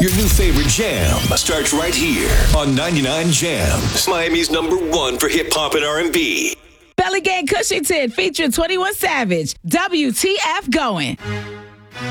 Your new favorite jam starts right here on 99 Jams, Miami's #1 for hip hop and R&B. Belly Gang Cushington featuring 21 Savage. WTF going.